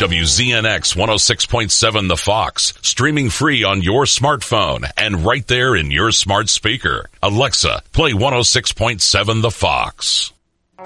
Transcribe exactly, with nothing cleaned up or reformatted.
W Z N X one oh six point seven The Fox, streaming free on your smartphone and right there in your smart speaker. Alexa, play one oh six point seven The Fox.